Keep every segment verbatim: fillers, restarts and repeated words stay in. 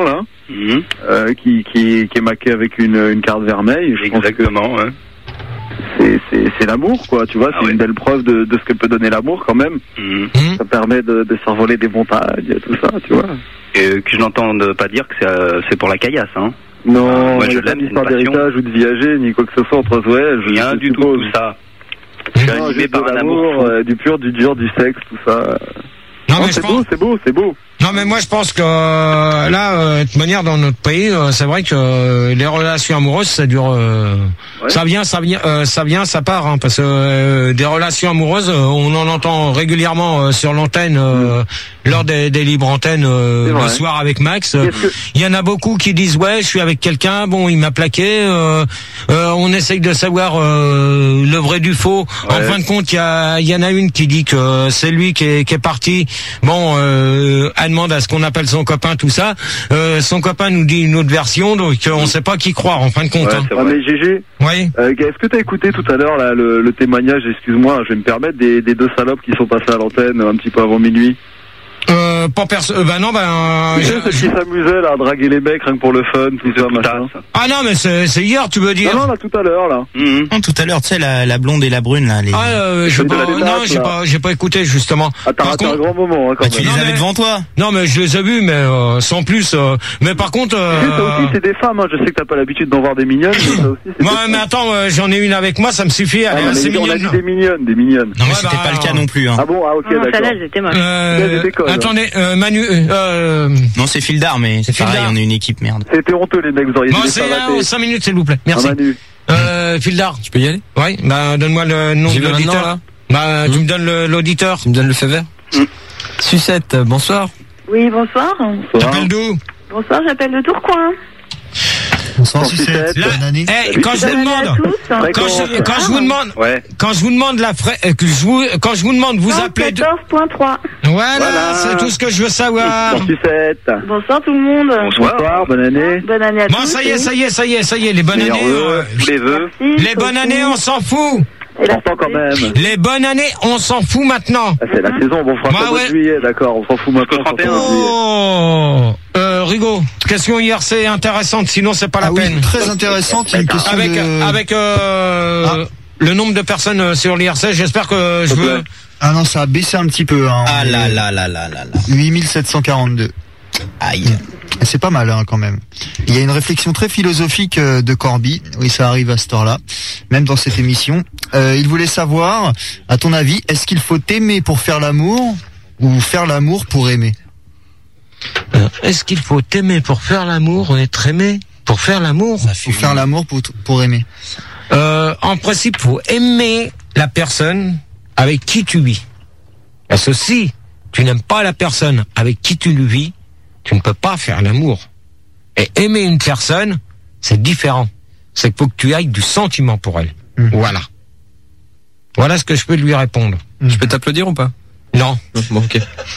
là, mmh. euh, qui, qui, qui est maqué avec une, une carte vermeille. Je Exactement, ouais. C'est, c'est, c'est l'amour, quoi, tu vois, ah c'est ouais. une belle preuve de, de ce que peut donner l'amour, quand même. Mmh. Ça permet de, de s'envoler des montagnes, tout ça, tu vois. Et que je n'entende pas dire que c'est, euh, c'est pour la caillasse, hein. Non, moi, il je n'y a pas l'aime, d'histoire c'est une passion. d'héritage ou de viager, ni quoi que ce soit entre ouais, je Rien du tout, tout ça. Je suis non, animé par de un amour, euh, du pur, du dur, du sexe, tout ça. Non, non mais c'est je beau, pense... c'est beau, c'est beau. Non, mais moi je pense que euh, là, euh, de toute manière, dans notre pays, euh, c'est vrai que euh, les relations amoureuses, ça dure, euh, ouais. ça vient, ça vient, euh, ça vient, ça part, hein, parce que euh, des relations amoureuses, euh, on en entend régulièrement euh, sur l'antenne, euh, mmh. lors des, des libres antennes euh, le soir avec Max. Il que... y en a beaucoup qui disent ouais, je suis avec quelqu'un, bon, il m'a plaqué. Euh, euh, on essaye de savoir euh, le vrai du faux. Ouais. En fin de compte, il y, a, y en a une qui dit que c'est lui qui est, qui est parti. Bon. Euh, Euh, elle demande à ce qu'on appelle son copain, tout ça. Euh, son copain nous dit une autre version, donc euh, on ne sait pas qui croire en fin de compte. Ouais, hein. ah, mais Gégé, oui. euh, est-ce que tu as écouté tout à l'heure là, le, le témoignage, excuse-moi, je vais me permettre, des, des deux salopes qui sont passées à l'antenne un petit peu avant minuit? Euh, pas perso... Euh, bah non, bah... Euh, tu sais, ceux qui s'amusaient là, à draguer les mecs, rien que pour le fun, tout ça, machin. Ah non, mais c'est, c'est hier, tu veux dire? Non, non, là, tout à l'heure, là. Mmh. Non, tout à l'heure, tu sais, la, la blonde et la brune, là. Les... Ah, euh, je pas... Non, dates, j'ai pas, j'ai pas écouté, justement. Ah, t'as raté contre... un grand moment, hein, quand bah, même. tu les non, avais mais... devant toi? Non, mais je les ai vus, mais euh, sans plus. Euh... Mais par contre... Euh... Tu sais, ça aussi, c'est des femmes, hein. Je sais que t'as pas l'habitude d'en voir des mignonnes, mais ça aussi, c'est ouais, mais attends, euh, j'en ai une avec moi, ça me suffit. Elle ah, est assez mignonne. On a dit des mignonnes, des mignonnes. Non, mais ouais, c'était bah, pas le cas non plus, hein. Ah bon, ah, ok, d'accord. Celle-là, j'étais moche. Euh... Attendez, euh, Manu... Euh... Non, c'est Fildar, mais c'est pareil, on est une équipe, merde. C'était honteux, les mecs, vous auriez bon, c'est là, cinq minutes, s'il vous plaît. Merci. Ah, euh, Fildar. Tu peux y aller? Oui, bah, donne-moi le nom de l'auditeur. Là. Bah, mmh. tu me donnes le, l'auditeur. Tu me donnes le feu vert? Mmh. Sucette, bonsoir. Oui, bonsoir. T'appelles d'où? Bonsoir, j'appelle de Tourcoing. Bonsoir, Sucette. Bonne année. Eh, quand je vous demande, quand je, quand je vous demande, ouais. quand je vous demande la fra... que je vous, quand je vous demande, vous appelez. quatorze point trois. Voilà, voilà, c'est tout ce que je veux savoir. Bonsoir, Sucette. Bonsoir tout le monde. Bonsoir. Bonsoir, bonne année. Bonne année à bon, tous. Bon, ça y est, ça y est, ça y est, ça y est, les bonnes Meilleurs années. Euh, les vœux. Merci, les bonnes années, on s'en fout. Important quand même. Les bonnes années, on s'en fout maintenant. Ah, c'est la saison, bon, on fera bah, ça ouais. au juillet, d'accord, on s'en fout maintenant. Oh, euh, Rigaud, question hier, c'est intéressante, sinon c'est pas la ah peine. Oui, très intéressante, une question avec, de... avec euh, ah. le nombre de personnes sur l'I R C, j'espère que je veux... Ah non, ça a baissé un petit peu. Hein. Ah là là là là là là. huit mille sept cent quarante-deux. Aïe. C'est pas mal hein, quand même. Il y a une réflexion très philosophique euh, de Corby. Oui, ça arrive à cette heure-là, même dans cette émission. Euh, il voulait savoir, à ton avis, est-ce qu'il faut aimer pour faire l'amour ou faire l'amour pour aimer? euh, Est-ce qu'il faut aimer pour faire l'amour ou être aimé pour faire l'amour? Pour faire l'amour pour, pour aimer. Euh, en principe, il faut aimer la personne avec qui tu vis. Parce que si tu n'aimes pas la personne avec qui tu vis, tu ne peux pas faire l'amour. Et aimer une personne, c'est différent. C'est qu'il faut que tu ailles du sentiment pour elle. Mmh. Voilà. Voilà ce que je peux lui répondre. Mmh. Je peux t'applaudir ou pas? Non. Bon, ok.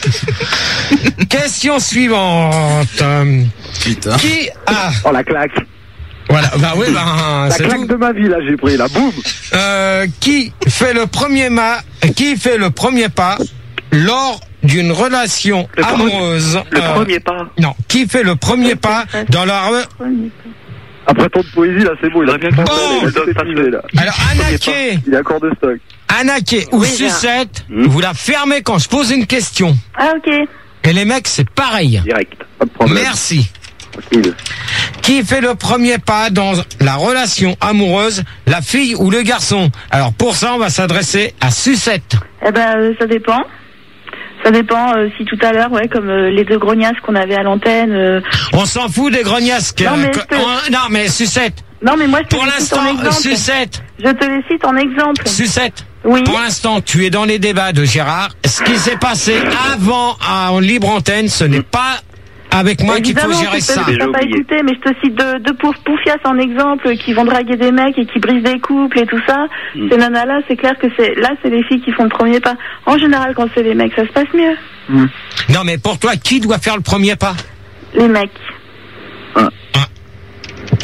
Question suivante. Putain. Qui a... Oh, la claque. Voilà, bah oui, bah... La claque tout. De ma vie, là, j'ai pris, la boum. Euh, qui fait le premier ma... Qui fait le premier pas lors d'une relation le amoureuse? Premier, le euh, premier pas. Non, qui fait le premier pas dans la... Re... Après tant de poésie, là, c'est beau, il a bien bon. pensé, là. Alors, Anaké... Il est accord de stock. Anaké ou oui, Sucette, mmh. vous la fermez quand je pose une question. Ah, ok. Et les mecs, c'est pareil. Direct, pas de problème. Merci. Tranquille. Qui fait le premier pas dans la relation amoureuse, la fille ou le garçon? Alors, pour ça, on va s'adresser à Sucette. Eh ben, euh, ça dépend. Ça dépend euh, si tout à l'heure, ouais, comme euh, les deux grognasses qu'on avait à l'antenne. Euh... On s'en fout des grognasses. Que, non, mais que, te... on, non, mais Sucette. Non, mais moi, je te pour les cite en exemple. Sucette. Je te les cite en exemple. Sucette. Oui. Pour l'instant, tu es dans les débats de Gérard. Ce qui s'est passé avant en libre antenne, ce n'est pas avec moi qu'il faut gérer ça. Je t'ai pas écouté, mais je te cite deux, deux pauvres poufias en exemple qui vont draguer des mecs et qui brisent des couples et tout ça. Mm. Ces nanas-là, c'est clair que c'est là, c'est les filles qui font le premier pas. En général, quand c'est les mecs, ça se passe mieux. Mm. Non, mais pour toi, qui doit faire le premier pas? Les mecs. Ah.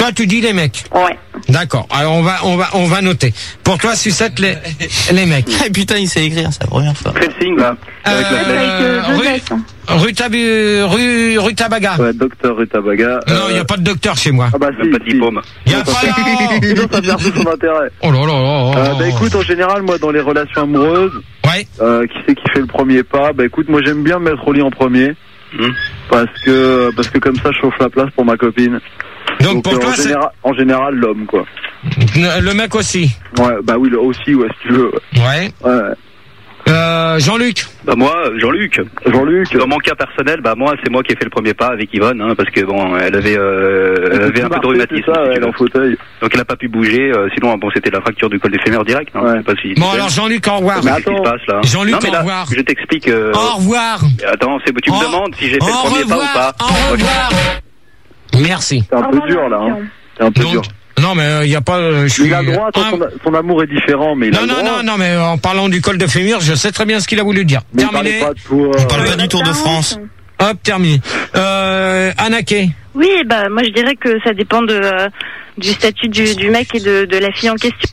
Toi, tu dis les mecs. Ouais. D'accord. Alors on va, on va, on va noter. Pour toi, sucette les, les mecs. Ah, putain, il sait écrire, c'est la première fois. Fais le signe, là. Avec la Euh, flèche. Avec euh, rue- Joseph. Rue, Tabu, rue, rue Tabaga. Ouais, docteur Rutabaga. Non, il n'y a pas de docteur chez moi. Ah bah si, Même pas de si. diplôme. Il n'y a pas là. Sinon, ça perd tout son intérêt. Oh là là là. Euh, bah écoute, en général, moi, dans les relations amoureuses, Ouais. euh, qui c'est qui fait le premier pas? Bah écoute, moi, j'aime bien me mettre au lit en premier. Hum. Parce que, parce que comme ça, je chauffe la place pour ma copine. Donc, pour euh, toi, en, c'est général, en général, l'homme, quoi. le mec aussi. Ouais, bah oui, le aussi, ouais, si tu veux. Ouais. Ouais. Euh, Jean-Luc. Bah moi, Jean-Luc. Jean-Luc. Dans mon cas personnel, bah moi, c'est moi qui ai fait le premier pas avec Yvonne, hein, parce que bon, elle avait, euh, elle avait un peu de rhumatisme, C'est ça, si ouais, tu veux. en fauteuil. Donc elle a pas pu bouger. euh, sinon, bon, c'était la fracture du col éphémère direct. Hein, Ouais. je sais pas si. Bon alors Jean-Luc, au revoir. Mais Qu'est-ce qui se attends. passe là Jean-Luc, Non, mais au là, revoir. Je t'explique. euh, Au revoir. Attends, c'est, tu me Au- demandes si j'ai fait Au le premier pas ou revoir. pas. Au Moi, je- revoir. Merci. C'est un Au peu revoir, dur, là. Hein. Jean. C'est un peu dur. Donc, non mais il euh, y a pas. euh, je suis. Il a le droit, attends, Ah, son, son amour est différent, mais il a non le non droit. non non mais en parlant du col de fémur, je sais très bien ce qu'il a voulu dire. Mais il Terminé. parlait pas de toi. On parle euh, pas du Tour de France. Hop, terminé. Euh, Anaké. Oui, bah moi je dirais que ça dépend de euh, du statut du, du mec et de, de la fille en question.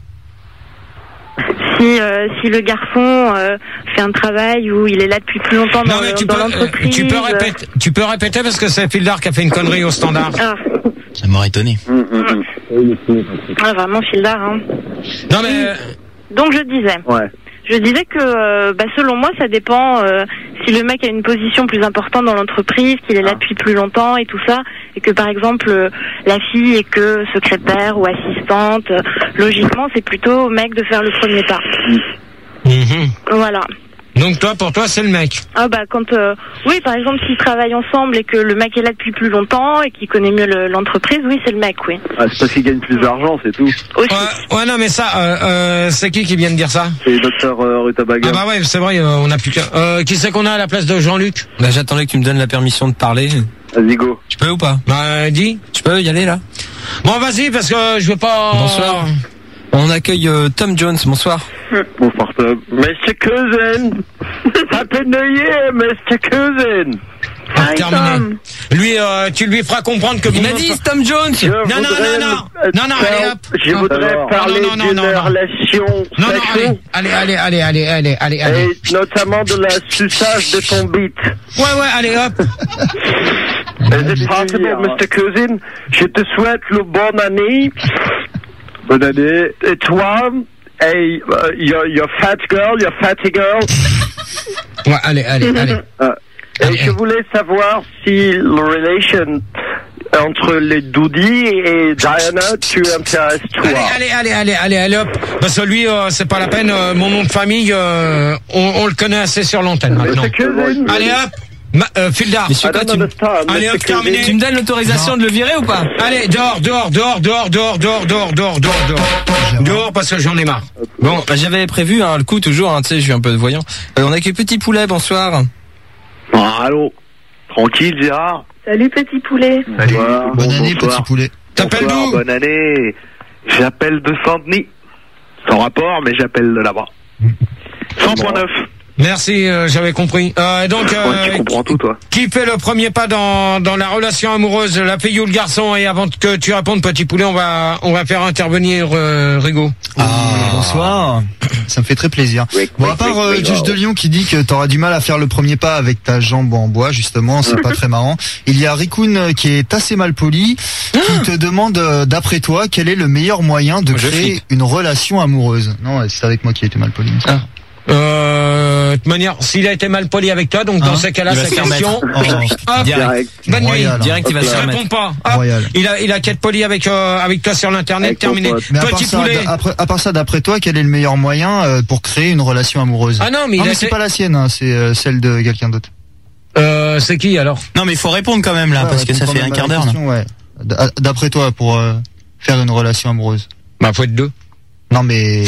Si euh, si le garçon euh, fait un travail où il est là depuis plus longtemps dans, Non mais tu dans peux, euh, l'entreprise. tu peux répéter, tu peux répéter parce que c'est Fildar qui a fait une connerie au standard. Ah, Ça m'aurait étonné. hum, hum, hum. ah, vraiment Fildar. Hein. Non mais euh, Donc je disais, Ouais. je disais que euh, bah, selon moi ça dépend euh, si le mec a une position plus importante dans l'entreprise, qu'il est là depuis plus longtemps et tout ça, et que par exemple euh, la fille est que secrétaire ou assistante, euh, logiquement c'est plutôt au mec de faire le premier pas. mhm. Voilà. Donc toi, pour toi, c'est le mec. Ah bah quand euh, oui par exemple s'ils travaillent ensemble et que le mec est là depuis plus longtemps et qu'il connaît mieux le- l'entreprise, oui c'est le mec, oui. Ah, c'est parce qu'il gagne plus d'argent, c'est tout. Aussi. Ouais, ouais, non mais ça, euh, euh, c'est qui qui vient de dire ça? C'est le docteur euh, Rutabaga. Ah bah ouais, c'est vrai, euh, on a plus qu'un. Euh, qui c'est qu'on a à la place de Jean-Luc? Bah, j'attendais que tu me donnes la permission de parler. Vas-y, go. Tu peux ou pas? Bah dis. Tu peux y aller là? Bon vas-y parce que je veux pas. Bonsoir. On accueille euh, Tom Jones, bonsoir. Bonsoir, Tom. mister Cousin. Happy New Year, mister Cousin. Ah, Hi, terminé. Tom. Lui, euh, tu lui feras comprendre que. Il m'a mon- dit Tom Jones. Je Non, non, voudrais non, non. me- Non, non, allez, hop. Je Non. voudrais Alors. parler Non, non, non, d'une non, non. relation Non, non, sexuelle allez, allez, allez, allez, allez, allez, allez, allez. et notamment de la suçage de ton bit. Ouais, ouais, allez, hop. Is it possible, mister Cousin? Je te souhaite le bonne année. Bonne année. Et toi, et uh, your, your fat girl, your fatty girl. Ouais, allez, allez, allez. Et Allez. je voulais savoir si la relation entre les Doudi et Diana, tu intéresses toi. Allez, allez, allez, allez, allez, allez, hop. Parce que lui, euh, c'est pas la peine. euh, mon nom de famille, euh, on, on le connaît assez sur l'antenne maintenant. mister Cousin? Allez, hop. Ma, euh, Fildar. Monsieur, I quoi, don't tu, me- understand, Allez, mister hop, terminé. Cousin. tu me donnes l'autorisation de le virer ou pas? Allez, dehors, dehors, dehors, dehors, dehors, dehors, dehors, dehors, dehors, dehors. Dehors parce que j'en ai marre. Bon, bah, j'avais prévu hein, le coup toujours, hein, tu sais, je suis un peu de voyant. Euh, on accueille Petit Poulet, bonsoir. Ah, allô. Tranquille, Gérard. Salut petit poulet. Salut. Bonne année, petit poulet. T'appelles Bonsoir, d'où? bonne année. J'appelle de Saint-Denis. Sans rapport, mais j'appelle de là-bas. cent point neuf. Merci, euh, j'avais compris. Euh, donc, euh, Ouais, tu comprends tout, toi. qui fait le premier pas dans, dans la relation amoureuse, la fille ou le garçon? Et avant que tu répondes, Petit Poulet, on va, on va faire intervenir euh, Rigaud. Ah, bonsoir. Ça me fait très plaisir. Bon, à part euh, Juge de Lyon qui dit que t'auras du mal à faire le premier pas avec ta jambe en bois, justement, c'est pas très marrant. Il y a Rikun euh, qui est assez mal poli, qui te demande, euh, d'après toi, quel est le meilleur moyen de Je créer flippe. une relation amoureuse. Non, c'est avec moi qui ai été mal poli. Ah. Euh, de toute manière, s'il a été mal poli avec toi, donc dans Hein ces cas-là, Il va c'est se faire question. Oh, Hop, Direct. bonne nuit. Royal, hein. Direct, il va se Il faire répond mettre. pas. Hop, Royal. il a, il a qu'à être poli avec, euh, avec toi sur l'internet, Avec ton terminé. pote. Mais à part, Petit ça, Poulet. après, à part ça, d'après toi, quel est le meilleur moyen euh, pour créer une relation amoureuse? Ah non, mais il non, a mais c'est été- pas la sienne, hein, c'est euh, celle de quelqu'un d'autre. Euh, c'est qui alors? Non, mais il faut répondre quand même là, Ouais, parce que réponds ça quand fait même un à quart la d'heure là. question, ouais. D- D'après toi, pour euh, faire une relation amoureuse. Bah, faut être deux. Non, mais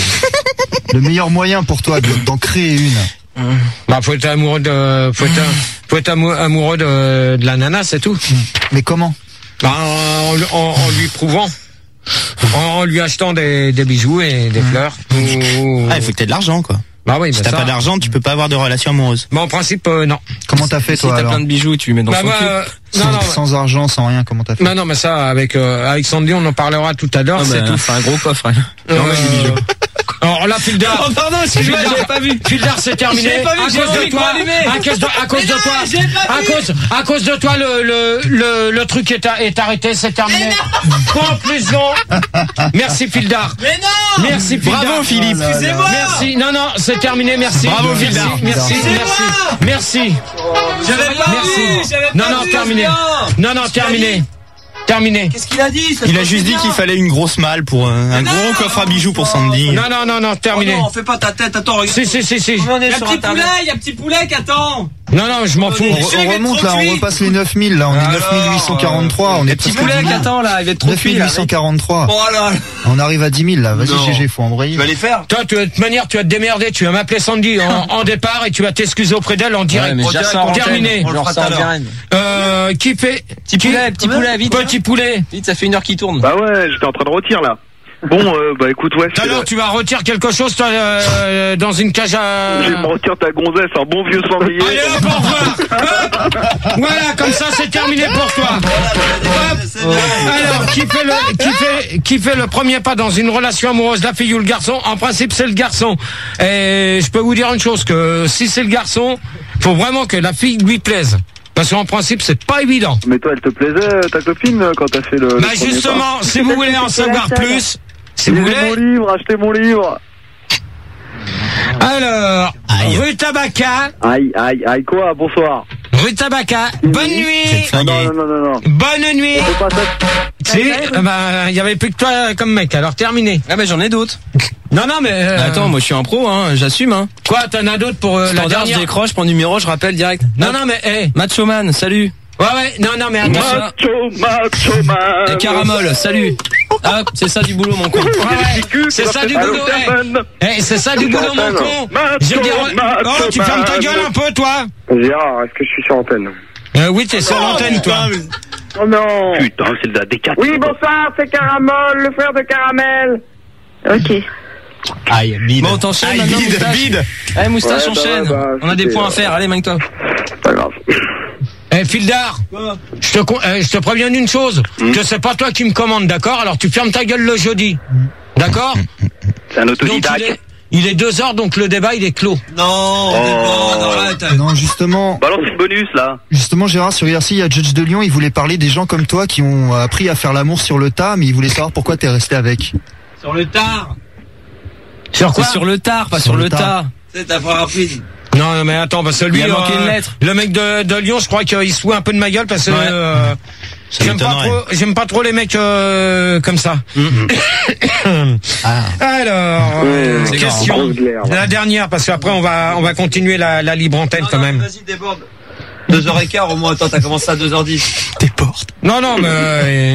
le meilleur moyen pour toi de- d'en créer une. Bah, faut être amoureux de, faut être, faut être amou- amoureux de, de la nana, c'est tout. Mais comment? Bah, en, en, en lui prouvant. En, en lui achetant des, des bijoux et des fleurs. Ou- Ah, il faut que t'aies de l'argent quoi. Bah oui, si bah t'as ça... pas d'argent, tu peux pas avoir de relation amoureuse. Bah en principe, euh, non. Comment t'as fait, Si toi, t'as alors? plein de bijoux, tu mets dans Bah son moi, cul. euh, Sans, non, non, sans argent, sans rien, comment t'as fait? bah non, mais ça, avec, euh, avec Sandy, on en parlera tout à l'heure, Non, c'est bah, tout. c'est un gros coffre. hein. Euh, Alors là, Fildar. Oh, pardon, excuse-moi, Fildar, j'avais pas vu. Fildar, c'est terminé. J'avais pas vu, à j'ai cause le de micro toi. allumé. À cause de, à cause Mais de non, toi. j'ai pas À vu. cause, à cause de toi, le, le, le, le truc est, a- est arrêté, c'est terminé. Conclusion. Merci, Fildar. Mais non! Merci, Fildar. Bravo, Philippe. Excusez-moi! Merci. Non, non, c'est terminé. Merci. Bravo, merci, Fildar. merci, Excusez-moi. merci, merci. J'avais pas Merci. vu! J'avais Non, pas non, vu, terminé. Julien. Non, non, terminé. Terminé. Qu'est-ce qu'il a dit? Ça Il se a juste dit passe qu'il bien. fallait une grosse malle pour euh, un Non. gros coffre à bijoux pour Sandy. Non, non, non, non, terminé. Oh non, fais pas ta tête, attends, regarde. Si, si, si, si. Il y a petit poulet, il y a petit poulet qui attend. Non, non, je m'en fous. On, Je re- vais on être remonte trop là, on cuit. repasse les neuf mille là, on est Alors, neuf mille huit cent quarante-trois, on Le est petit presque poulet dix qui mille. attend là, il va être trop neuf cuit mille là. huit cent quarante-trois. Oh là là. On arrive à dix mille là, vas-y Non. G G, faut embrayer. Tu vas les faire? Toi, tu, de toute manière, tu vas te démerder. Tu vas m'appeler Sandy en, en départ et tu vas t'excuser auprès d'elle en direct. mais je gère ça en terminé. antenne. On le fera tout à l'heure. Euh, qui fait Petit qui- poulet, petit poulet, vite. Petit poulet. Vite, ça fait une heure qu'il tourne. Bah ouais, j'étais en train de retirer là. Bon, euh, bah écoute, ouais, Tout à c'est- l'heure, tu vas retirer quelque chose toi, euh, dans une cage à... je vais me retirer ta gonzesse, un bon vieux cendrier. Allez hop, au revoir. Hop. Voilà, comme ça, c'est terminé pour toi. Hop. Alors, qui fait le qui fait qui fait le premier pas dans une relation amoureuse, la fille ou le garçon? En principe, c'est le garçon. Et je peux vous dire une chose, que si c'est le garçon, faut vraiment que la fille lui plaise. Parce qu'en principe, c'est pas évident. Mais toi, elle te plaisait, ta copine, quand t'as fait le. le Bah premier justement, si vous voulez en savoir plus, si pas. vous Lisez mon voulez. livre, achetez mon livre. Alors, Aïe. rue Tabaca, Aïe, aïe, aïe, quoi? Bonsoir. rue Tabaca, bonne nuit, Non, non, non, non, non. bonne nuit. On fait pas ça. Si, euh, bah, il y avait plus que toi comme mec, alors terminé. Ah bah j'en ai d'autres. Non, non, mais... euh, Attends, moi je suis un pro, hein, j'assume. Hein. Quoi, t'en as d'autres pour euh, la Standard, je dernière? décroche, prends le numéro, je rappelle direct. Non, non, mais, eh. Macho Man, salut. Ouais, ouais, non, non, mais attention. Macho, macho, man. Et Caramol, salut. Hop, c'est ça du boulot, mon con. Ouais, ouais, c'est ça du boulot, eh. Eh, c'est ça du boulot, mon con. Je veux dire, oh, tu fermes ta gueule un peu, toi. Gérard, est-ce que je suis sur antenne? Euh, oui, t'es sur l'antenne, toi. Oh non. Putain, c'est de la D quatre. Oui, bonsoir, c'est Caramel, le frère de Caramel. Ok. Aïe, bide. Bon, t'enchaînes Aïe, maintenant, bide, moustache. bide. Allez, moustache, Ouais, bah, enchaîne. bah, On a des c'était, points à euh, faire, allez, mange-toi. Pas grave. Eh, Fildar, je te, con- euh, je te préviens d'une chose, que c'est pas toi qui me commande, d'accord? Alors tu fermes ta gueule le jeudi, d'accord? C'est un Donc il autodidacte. est, il est deux heures, donc le débat il est clos. Non, Oh. arrête. Non, justement, Balance une bonus là. justement Gérard, sur I R C, il y a Judge de Lyon, il voulait parler des gens comme toi qui ont appris à faire l'amour sur le tas, mais il voulait savoir pourquoi t'es resté avec. Sur le tard. Sur quoi? C'est sur le tard, pas Sur sur le le tard. tas. C'est ta fois rapide. Non, non, mais attends, parce que lui, Il a manqué euh, une lettre. le mec de, de Lyon, je crois qu'il se fout un peu de ma gueule parce que Ouais. euh, Ça j'aime pas m'étonnerait. trop, j'aime pas trop les mecs euh, comme ça. Ah. Alors, euh, C'est question, grosse glaire, là. la dernière, parce qu'après on va, on va continuer la, la libre antenne quand même. Vas-y, déborde. deux heures quinze au moins, attends, t'as commencé à deux heures dix. Tes portes. Non, non, mais. euh,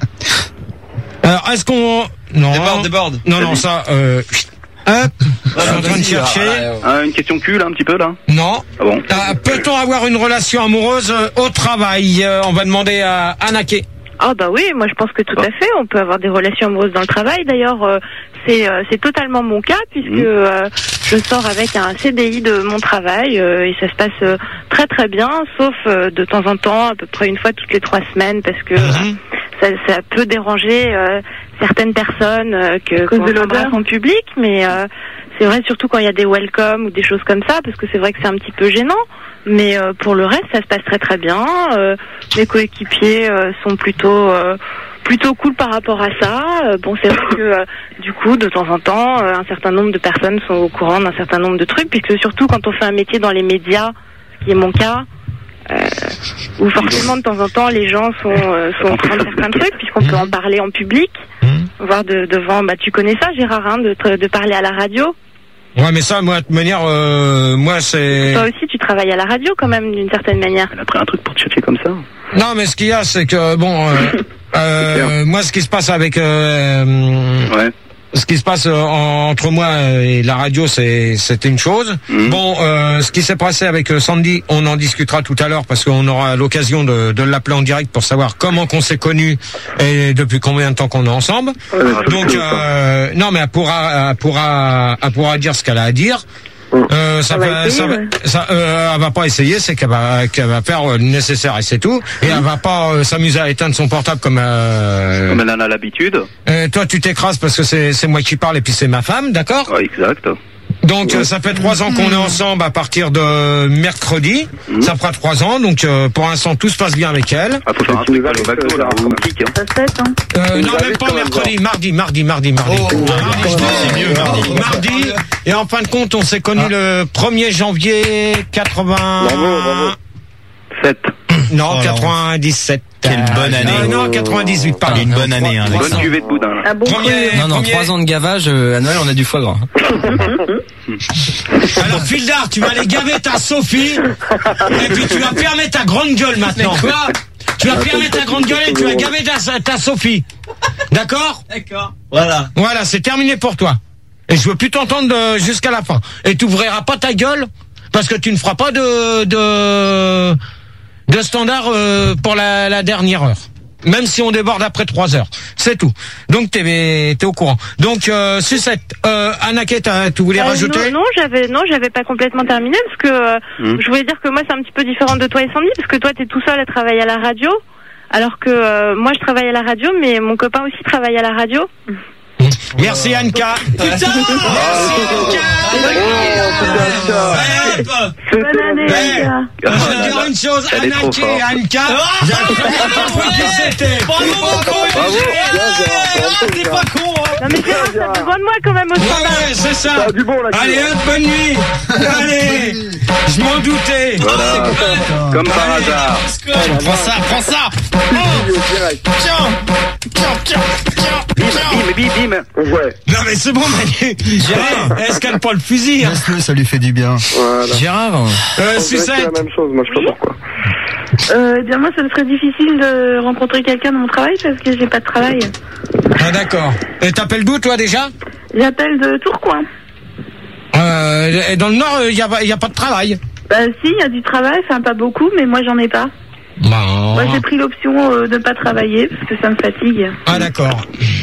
Alors, est-ce qu'on. Non. Déborde, déborde. Non, non, ça. Euh... Hop, je suis en train de chercher. Ah, une question cul là, un petit peu là. Non. Ah bon. Euh, Peut-on avoir une relation amoureuse euh, au travail? Euh, On va demander à Anaké. Ah bah oui, moi je pense que tout à fait, on peut avoir des relations amoureuses dans le travail. D'ailleurs, euh, c'est euh, c'est totalement mon cas puisque Mmh. euh, je sors avec un C D I de mon travail euh, et ça se passe euh, très très bien, sauf euh, de temps en temps, à peu près une fois toutes les trois semaines, parce que euh, ça, ça peut déranger euh, certaines personnes euh, que cause qu'on de l'odeur. s'embrasse en public, mais euh, c'est vrai surtout quand il y a des welcome ou des choses comme ça, parce que c'est vrai que c'est un petit peu gênant. Mais euh, pour le reste, ça se passe très très bien. Euh, mes coéquipiers euh, sont plutôt euh, plutôt cool par rapport à ça. Euh, bon, c'est vrai que euh, du coup, de temps en temps, euh, un certain nombre de personnes sont au courant d'un certain nombre de trucs, puisque surtout quand on fait un métier dans les médias, ce qui est mon cas, euh, où forcément de temps en temps les gens sont euh, sont au courant de certains trucs, puisqu'on peut en parler en public, voire de, devant. Bah, tu connais ça, Gérard, hein, de, te- de parler à la radio. Ouais, mais ça, moi, de toute manière, euh, moi, c'est. Toi aussi, tu travailles à la radio quand même, d'une certaine manière. Elle a pris un truc pour te chercher comme ça. Non, mais ce qu'il y a, c'est que bon, euh, euh, moi, ce qui se passe avec, euh, Ouais. ce qui se passe euh, en- entre moi et la radio, c'est c'était une chose. Mhm. Bon, euh, ce qui s'est passé avec euh, Sandy, on en discutera tout à l'heure parce qu'on aura l'occasion de, de l'appeler en direct pour savoir comment qu'on s'est connus et depuis combien de temps qu'on est ensemble. Donc, euh, non, mais elle pourra, elle pourra, elle pourra dire ce qu'elle a à dire. Euh, ça Elle va va, essayer, ça va- ouais. ça, euh, elle va pas essayer, c'est qu'elle va, qu'elle va faire euh, le nécessaire et c'est tout. Et elle va pas euh, s'amuser à éteindre son portable comme. Euh, Comme elle en a l'habitude. euh, toi, tu t'écrases parce que c'est, c'est moi qui parle et puis c'est ma femme, d'accord? Ouais, exact. Donc euh, ça fait trois ans qu'on est ensemble à partir de mercredi. Ça fera trois ans, donc euh, pour l'instant tout se passe bien avec elle. Ah, faut faire un truc pas le McDo, là, ou kick, hein. Ça se fait, hein. Euh, non, Vous même avez pas quand même mercredi, mardi, mardi, mardi, mardi. Oh, mardi, c'est mieux, mardi. mardi. Et en fin de compte, on s'est connus le premier janvier quatre-vingts. Bravo, bravo. sept. Non, Oh, quatre-vingt-dix-sept. Quelle bonne année. Non, non, quatre-vingt-dix-huit, pardon. Une bonne année, hein, avec Bonne ça. cuvée de boudin, là. Un bon Premier- cru. Non, non, premier- trois ans de gavage, euh, à Noël, on a du foie gras. Alors, Fildar, tu vas aller gaver ta Sophie. Et puis tu vas fermer ta grande gueule maintenant. Quoi? Tu vas fermer ta grande gueule et tu vas gaver ta, ta Sophie. D'accord? D'accord. Voilà. Voilà, c'est terminé pour toi. Et je veux plus t'entendre de- jusqu'à la fin. Et tu ouvriras pas ta gueule parce que tu ne feras pas de de de standard euh, pour la, la dernière heure. Même si on déborde après trois heures, c'est tout. Donc t'es t'es au courant. Donc euh, Sucette, euh, Anaké, t'as- tu voulais Euh, rajouter? Non, non, j'avais, non, j'avais pas complètement terminé parce que euh, Hmm. je voulais dire que moi c'est un petit peu différent de toi et Sandy parce que toi t'es tout seul à travailler à la radio, alors que euh, moi je travaille à la radio, mais mon copain aussi travaille à la radio. Merci Anka. Putain. Bonne année, Ouais. les gars. Je vais dire une chose, Elle est trop Anaké et forte. Anka, j'avais pas compris qui c'était. Bravo. T'es pas con, hein. Non mais Gérard, t'as besoin de moi quand même au Ouais, standard. ouais, c'est ça. Ça a du bon, là. Allez, hop, bonne nuit. Allez, je m'en doutais. Voilà. Comme par hasard. Prends ça, prends ça. Direct. Tiens, tiens, tiens, tiens. Bim, bim, bim. Ouais. Non mais c'est bon, Manu. Gérard, escale pas le fusil. Hein. Laisse-le, ça lui fait du bien. Voilà. Gérard. Euh, On dirait que c'est Sucette. la même chose, moi je sais pas pourquoi. Euh, eh bien moi, ça me serait difficile de rencontrer quelqu'un dans mon travail parce que j'ai pas de travail. Ah d'accord. Et t'appelles d'où toi déjà? J'appelle de Tourcoing. Euh, et dans le Nord, il y a, y a pas de travail. Bah si, il y a du travail, enfin pas beaucoup, mais moi j'en ai pas. Bah. Moi j'ai pris l'option euh, de pas travailler parce que ça me fatigue. Ah d'accord.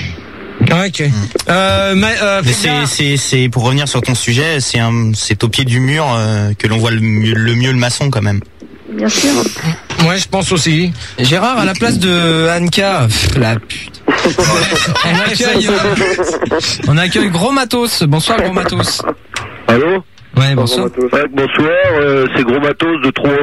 Ok. Euh, mais, euh, Mais Fildar. c'est, c'est, c'est, pour revenir sur ton sujet, c'est un, c'est au pied du mur euh, que l'on voit le mieux, le mieux le maçon quand même. Bien sûr. Ouais, je pense aussi. Gérard, à la place de Anka, pff, la pute. On accueille, euh, on accueille Gros Matos. Bonsoir, Gros Matos. Allô? Ouais, bonsoir. Ouais, bonsoir, euh, c'est Gros Matos de Troyes.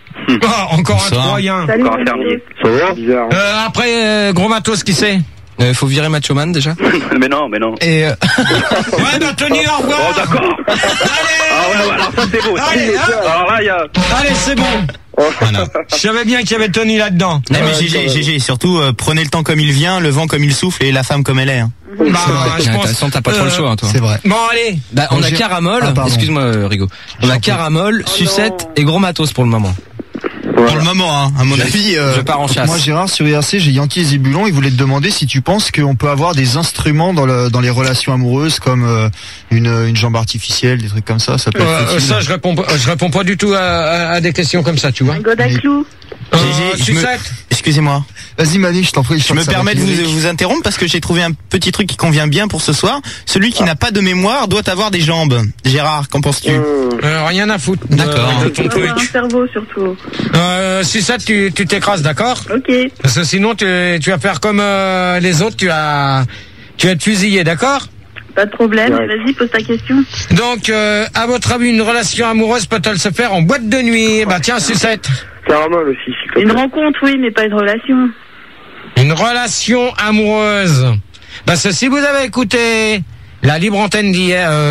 Oh, encore Bonsoir. un Troyen. Salut. Encore un mon fermier. Ça va? Bizarre. Euh, après, euh, Gros Matos, qui c'est? Euh, faut virer Macho Man déjà. Mais non, mais non. Et euh, Ouais, bah Tony, au revoir. Oh, d'accord. Allez. Ah ouais, ouais, alors ça c'est beau. ça. Allez, hop. Alors là, il y a... Allez, c'est bon. Voilà. Je savais bien qu'il y avait Tony là-dedans. Non mais Ouais, G G, quand même. G G, surtout euh, prenez le temps comme il vient, le vent comme il souffle et la femme comme elle est. Hein. Bah, je de toute pense. façon, t'as pas trop le euh, choix, hein, toi. C'est vrai. Bon, allez. Bah, on Bon, a j'ai- Caramol. Ah, pardon. Excuse-moi, euh, Rigo. On a Caramol, Sucette et Gros Matos pour le moment. Pour le moment, hein, à mon avis. euh, Je pars en chasse. Moi, Gérard, sur I R C, j'ai Yankee et Zibulon. Ils voulaient te demander si tu penses qu'on peut avoir des instruments dans, le, dans les relations amoureuses, comme euh, une, une jambe artificielle, des trucs comme ça. Ça peut être Euh, utile. ça, je réponds, pas- je réponds pas du tout à, à- à des questions comme ça, tu vois. Un Godaclou. Euh, G G, je me- Sucette. Excusez-moi. Vas-y, Manu, je t'en prie. Je sens me que ça va permets de être vous, lyrique. vous interrompre parce que j'ai trouvé un petit truc qui convient bien pour ce soir. Celui qui n'a pas de mémoire doit avoir des jambes. Gérard, qu'en penses-tu? Euh, rien à foutre. de- D'accord. De ton Faut avoir un truc. cerveau surtout. Euh, Sucette, tu tu t'écrases, d'accord? Ok. Parce que sinon, tu, tu vas faire comme euh, les autres, tu vas, tu vas être fusillé, d'accord? Pas de problème. Ouais. Vas-y, pose ta question. Donc, euh, à votre avis, une relation amoureuse peut-elle se faire en boîte de nuit? Bah tiens, Sucette. Caramel aussi, s'il te Une plaît. rencontre, oui, mais pas une relation. Une relation amoureuse. Parce que si vous avez écouté la libre antenne d'hier euh,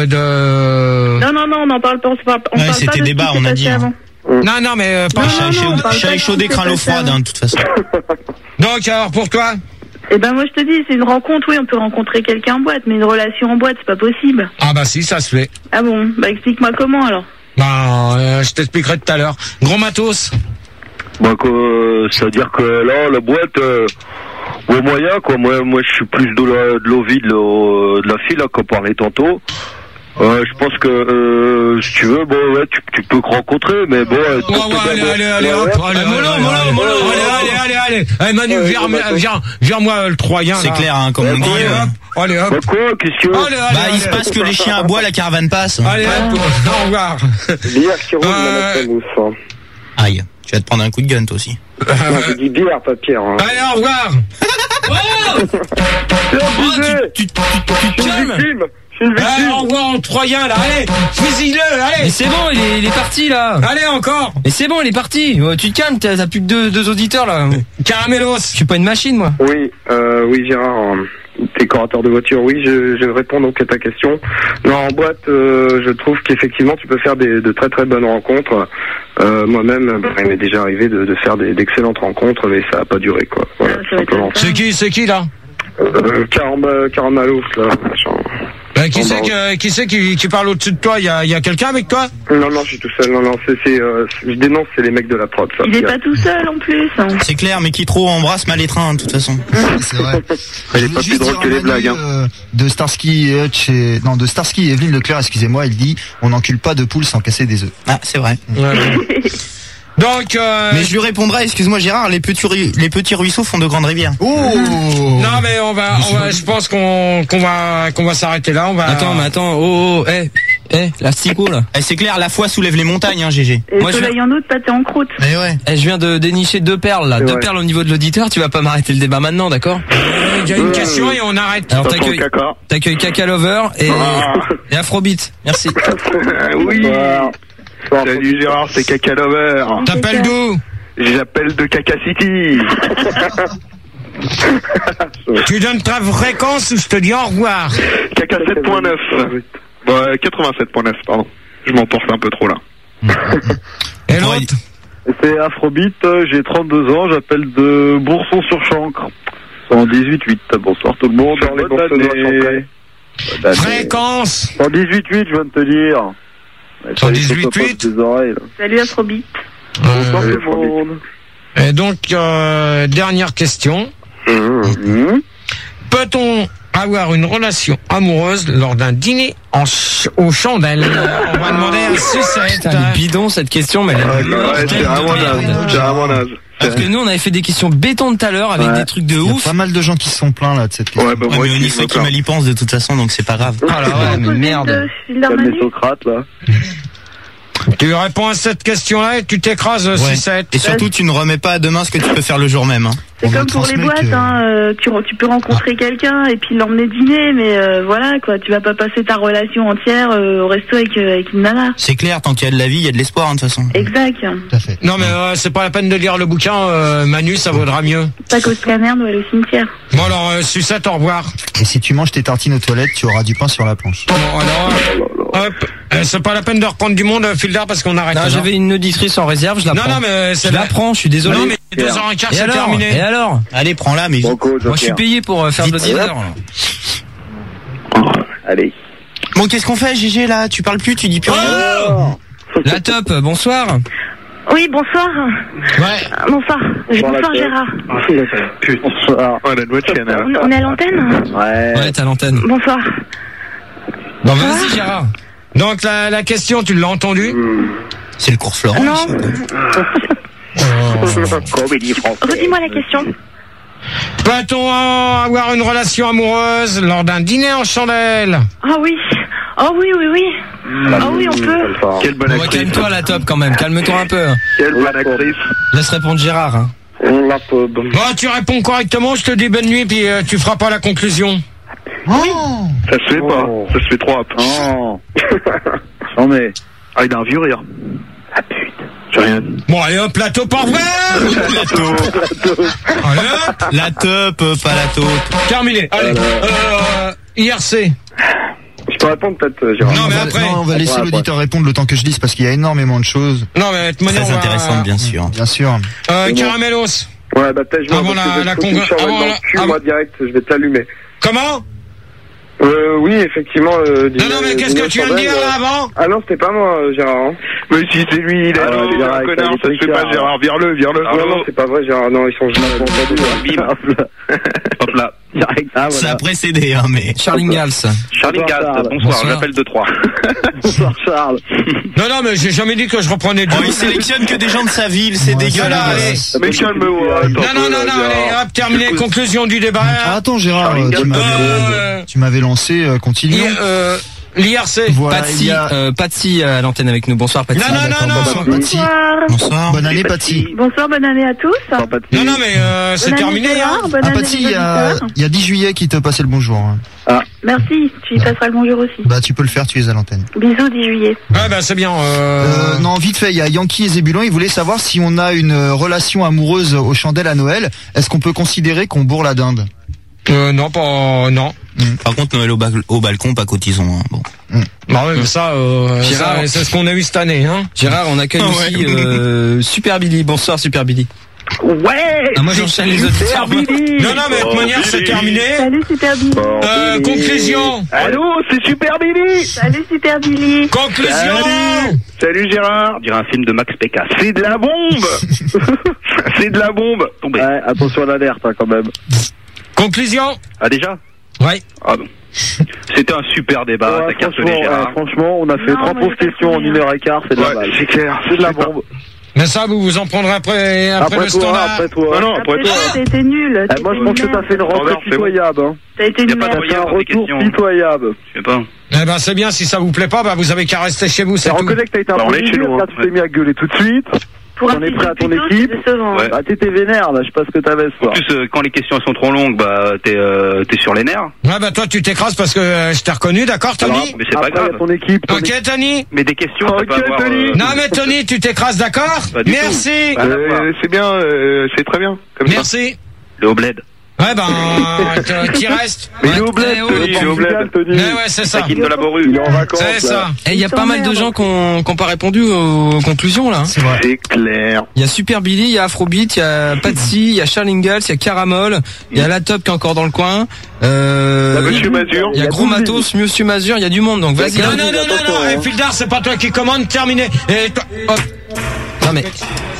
de... Non, non, non, on n'en parle pas. On parle, on Ouais, parle c'était pas de ce débat, qui on s'est a passé dit, hein. avant. Non, non, mais euh, pas... Non, Chat non, chaud- on parle chat pas de chaud ce des qui craint s'est l'eau passé froide, avant. hein, de toute façon. Donc, alors, pour toi? Eh ben, moi, je te dis, c'est une rencontre, oui, on peut rencontrer quelqu'un en boîte, mais une relation en boîte, c'est pas possible. Ah bah si, ça se fait. Ah bon? Bah, explique-moi comment, alors. Bah, euh, je t'expliquerai tout à l'heure. Gros matos. Bah, quoi, c'est-à-dire que là, la boîte, euh, au moyen, quoi. Moi, moi, je suis plus de la, de l'envie de, la- de la fille, là, qu'on parlait tantôt. Euh, je pense que euh, si tu veux, bon ouais, tu, tu peux rencontrer, mais bon. Euh, Ouais, ouais, allez, allez, allez, hop, allez, Mollo, allez, Mollo, allez, Mollo, allez, allez, allez, allez. Allez, Manu, vire, vire, vire-moi le Troyen. C'est là. clair, hein, comme on dit. Allez, euh. hop, allez, hop. Bah quoi, qu'est-ce que tu veux? Allez, allez, Bah, il allez, se passe que les chiens aboient, la caravane passe. allez, hop, au revoir. Bière qui roule, Euh, mon mousse. Hein. Aïe, tu vas te prendre un coup de gun, toi aussi. Non, j'ai dit bière, pas Pierre. Hein. Allez, au revoir. Tu, tu, tu, tu te Je suis une calmes. victime. Je suis une Allez, victime. au revoir en Troyen, là, allez, fusille-le, Mais allez. c'est bon, il est, il est parti là. Allez, encore. Mais c'est bon, il est parti. Oh, tu te calmes, t'as t'as plus que deux, deux auditeurs là. Caramellos. Je suis pas une machine moi. Oui, euh, oui Gérard, euh, décorateur de voiture, oui, je, je réponds donc à ta question. Non, en boîte, euh, je trouve qu'effectivement tu peux faire des, de très très bonnes rencontres. Euh, moi-même, bah, il m'est déjà arrivé de, de faire des, d'excellentes rencontres, mais ça a pas duré quoi. Voilà, Ah, ça va être simplement. C'est qui, c'est qui, là? Euh, Caramba- Caramalous, là, machin. Ben, qui Bon, c'est bah, qui, qui, c'est qui, qui parle au-dessus de toi? Il y a, il y a quelqu'un avec toi? Non, non, je suis tout seul. Non, non, c'est, c'est, euh, je dénonce, c'est les mecs de la prod, ça. Il est pas tout seul en plus. hein. C'est clair, mais qui trop embrasse mal étreint, de toute façon. C'est vrai. Elle est Je pas voulais plus juste drôle dire que à les Manu, blagues, hein. euh, de Starsky et Hutch et... Non, de Starsky et Evelyne Leclerc, excusez-moi, il dit on n'encule pas de poules sans casser des œufs. Ah, c'est vrai. Donc, euh, Mais je lui répondrai, excuse-moi Gérard, les petits, ru- les petits ruisseaux font de grandes rivières. Oh non, mais on va, on va, je pense qu'on, qu'on va, qu'on va s'arrêter là, on va. Attends, mais attends, oh, oh, eh, eh, l'astico là. Eh, c'est clair, la foi soulève les montagnes, hein, G G. Et Moi, je soleil en août, pâté en croûte. Mais ouais. Eh, je viens de dénicher deux perles là, C'est deux vrai. perles au niveau de l'auditeur. Tu vas pas m'arrêter le débat maintenant, d'accord? Il y a une question et on arrête. Alors T'entends t'accueilles, caca. t'accueilles Caca Lover et, Ah. et Afrobeat. Merci. Oui. Bonsoir. Salut Gérard, c'est Caca Lover. T'appelles d'où? J'appelle de Caca City. Tu donnes ta fréquence ou je te dis au revoir? Caca sept point neuf. Ouais, quatre-vingt-sept point neuf, pardon. Je m'emporte un peu trop là. Et l'autre? C'est Afrobeat, j'ai trente-deux ans, j'appelle de Bourson-sur-Chancre. cent dix-huit huit. Bonsoir tout le monde. Dans les Bonne Boursonois année. Chancrais. Fréquence. cent dix-huit huit, je viens de te dire. cent dix-huit huit. Des oreilles, là. Salut Afrobeat. Bonsoir Euh, tout le monde. et donc, euh, dernière question. Mmh. Peut-on avoir une relation amoureuse lors d'un dîner en ch- aux chandelles? On va demander à Sucette. Putain, elle est bidon cette question, mais elle est Ouais, mortelle c'est de vraiment merde. naze. C'est vraiment naze. Parce que nous on avait fait des questions béton tout à l'heure avec Ouais. des trucs de Il y a ouf. pas mal de gens qui se sont plaints là de cette question. Ouais, bah Ouais, moi mais on y aussi, sait qui Socrate. mal y pense de toute façon, donc c'est pas grave. Ah là ouais, mais merde. Comme les Socrates, là. Tu réponds à cette question-là et tu t'écrases, Ouais. Sucette. Et surtout, tu ne remets pas à demain ce que tu peux faire le jour même. Hein. C'est On me comme pour les transmet boîtes, que- hein, euh, tu, tu peux rencontrer quelqu'un et puis l'emmener dîner, mais euh, voilà quoi, tu vas pas passer ta relation entière euh, au resto avec, euh, avec une nana. C'est clair, tant qu'il y a de la vie, il y a de l'espoir, hein, de toute façon. Exact. Tout à fait. Non mais euh, c'est pas la peine de lire le bouquin, euh, Manu, ça vaudra mieux. Pas qu'au scanner, nous aller au cimetière. Bon alors, euh, Sucette, au revoir. Et si tu manges tes tartines aux toilettes, tu auras du pain sur la planche. Bon alors, hop, euh, c'est pas la peine de reprendre du monde, euh, Filder, parce qu'on arrête. Non, là. j'avais une auditrice en réserve, je la Non, prends. non, mais euh, c'est je la... la prends, je suis désolé. Non mais deux heures et quart, Et c'est alors terminé. Et alors Allez, prends-la, mais vite. Banco, Moi je suis Joker. payé pour euh, faire de l'auditeur. Allez. Bon, qu'est-ce qu'on fait, G G, là? Tu parles plus, tu dis plus rien? La top, bonsoir. Oui, bonsoir. Ouais. Bonsoir. Bonsoir, la Gérard. Bonsoir. Ouais, la noix de chêne, On, on est à l'antenne? Ouais. Ouais, t'as l'antenne. Bonsoir. Bon, vas-y, Gérard. Donc la, la question, tu l'as entendue? C'est le cours Florent. Non. ici, quoi. Comédie française. Redis-moi la question. Peut-on euh, avoir une relation amoureuse lors d'un dîner en chandelle? Ah oui. Oh oui, oui, oui. Ah oui, on peut. Quelle bonne Bon, ouais, actrice. calme-toi la top quand même, calme-toi un peu. Quelle bonne actrice. Laisse répondre Gérard. Hein. La pub. Bon, tu réponds correctement, je te dis bonne nuit, puis euh, tu feras pas la conclusion. Ça se fait pas. Oh. Ça se fait trop hop. Non. Non mais. Ah, il a un vieux rire. Ah putain. J'ai rien dit. Bon, allez hop, plateau, au revoir. Allez hop, La top, euh, pas la taupe. terminé. Allez, euh, I R C. Je peux répondre peut-être, euh, Gérard. Non, on mais va, après. non, on va laisser Après, l'auditeur répondre le temps que je lise parce qu'il y a énormément de choses. Non, mais de toute manière, Très on va- intéressante, bien sûr. Bien sûr. Euh, C'est bon. Caramellos. Ouais, bah peut-être je vais Avant parce que la- je vais la te foutre con- une charrette avant dans la- le cul, avant- moi direct, je vais t'allumer. Comment? Euh, oui, effectivement. Euh, Non, non, mais qu'est-ce que tu viens de dire là avant? Ah non, c'était pas moi, euh, Gérard. Hein. Mais si c'est lui, il a Ah, dit, ouais, Gérard, un connard, avec ça se fait Richard. pas, Gérard. Vire-le, vire-le. Ah non, non, c'est pas vrai, Gérard. Non, ils sont juste entendus. Bim. Hop là. direct. Ah, voilà. Ça a précédé, hein, mais. Charles Ingalls. Charles Bonsoir, Ingalls, Charles. bonsoir, Bonsoir. j'appelle de trois. Bonsoir Charles. Non, non, mais j'ai jamais dit que je reprenais du. Oh, il sélectionne que des gens de sa ville, c'est Ouais, dégueulasse. Mais calme-moi. Non, non, non, non, allez, hop, terminé, conclusion du débat. Ah, attends Gérard, Charlie euh, tu Gall- m'avais, Euh, tu m'avais lancé, euh, continue. I- euh, L'I R C. Voilà, il Patsy, y a... euh, Patsy à l'antenne avec nous. Bonsoir Patsy. Non, non, non, D'accord, non. bonsoir Patsy. Bonsoir. Bonsoir. Bonne année Patsy. Bonsoir, bonne année à tous. Non, non, mais euh, c'est Bonne année, terminé, Gérard, hein. bonne Ah année, Patsy, les il y a, auditeurs. il y a dix juillet qui te passait le bonjour. hein. Merci, tu y passeras le bonjour aussi. Bah tu peux le faire, tu es à l'antenne. Bisous, dix juillet. Ouais, bah c'est bien. Euh... Euh, non, vite fait, il y a Yankee et Zébulon, ils voulaient savoir si on a une euh, relation amoureuse aux chandelles à Noël. Est-ce qu'on peut considérer qu'on bourre la dinde? Euh, non, pas, non. Par contre, Noël au, ba- au balcon, pas cotisons. Hein. Bon. Bah ouais, mais ça, euh, Gérard. ça, c'est ce qu'on a eu cette année, hein. Gérard, on accueille Ah aussi ouais. euh, Super Billy. Bonsoir Super Billy. Ouais. Ah, moi j'enchaîne les auditeurs. moi. Non, non, mais de toute manière, c'est terminé. Salut, Super Billy. Euh, conclusion. Allô, c'est Super Billy. Salut, Super Billy. Conclusion. Salut. Salut Gérard. On dirait un film de Max Pécasse. C'est de la bombe. C'est de la bombe. Tombé. Ouais, attention à l'alerte hein, quand même. Conclusion. Ah, déjà? Ouais. Ah bon. C'était un super débat, Ouais, t'as cartonné franchement, Gérard. ouais, franchement, on a fait Non, trois mais pauvres j'ai pas questions en compris, une heure et quart, c'est de la Ouais, balle. c'est clair. C'est de la bombe. Mais ça, vous vous en prendrez après, après, Après le toi, standard. après toi. Ah non, après Après toi. toi, t'as été nul. Eh, moi, je pense que t'as fait une rentrée Standard, c'est bon. pitoyable. Hein. T'as été Y a une pas de merde. moyen. T'as un avoir des retour questions. pitoyable. Je sais pas. Eh ben, c'est bien, si ça vous plaît pas, bah, vous avez qu'à rester chez vous, c'est Et tout. reconnais que t'as été un Bah, on peu est chez dur, nous, là, hein. tu t'es mis à gueuler tout de suite. Pour On un est fils prêt de à ton puto, équipe. c'est décevant. Ouais. Bah, t'étais vénère, là, je sais pas ce que t'avais ce En soir. plus, euh, quand les questions sont trop longues, bah, t'es, euh, t'es sur les nerfs. Ouais, bah, toi, tu t'écrases parce que euh, je t'ai reconnu, d'accord, Tony? Alors, Mais c'est pas après, y a grave. ton équipe. ton Ok, équipe. Tony? Mais des questions, ça Ok, peut avoir... Tony. euh, Non, mais Tony, tu t'écrases, d'accord? Pas du Merci. tout. Rien à voir. c'est bien, euh, c'est très bien. Comme Merci. Le haut bled. Ouais, ben, t- t'y restes. Mais il est au bled, Eh, oh, Tony, le il est au bled, Portugal, Tony. Ouais, ouais, c'est ça. Taquine de la Il morue. est en vacances. C'est ça. là. Et il y a Ils pas mal de t'emmerdent. gens qui ont qui ont pas répondu aux conclusions là. C'est vrai. C'est clair. Il y a Super Billy, il y a Afrobeat, il y a Patsy, il y a Charles Ingalls, il y a Caramol, il y a La Top qui est encore dans le coin. Euh, Il y a Monsieur Mazur. il y a Gros Matos, Monsieur Mazur, il y a du monde donc vas-y. Non, hein. non, non, non, attention, non, hein. eh, Fildar, c'est pas toi qui commande, terminé. Et toi, hop. Non mais